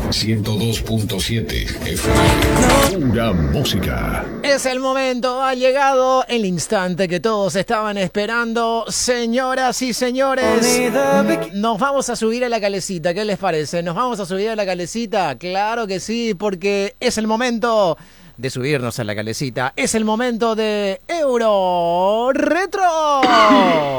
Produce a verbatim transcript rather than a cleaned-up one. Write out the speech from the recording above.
ciento dos punto siete F M. Pura música. Es el momento, ha llegado el instante que todos estaban esperando. Señoras y señores, nos vamos a subir a la calecita. ¿Qué les parece? ¿Nos vamos a subir a la calecita? Claro que sí, porque es el momento de subirnos a la calecita. Es el momento de Euro Retro.